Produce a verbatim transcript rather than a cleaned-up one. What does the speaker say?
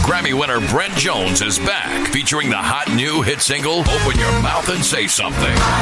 Grammy winner Brent Jones is back, featuring the hot new hit single, Open Your Mouth and Say Something.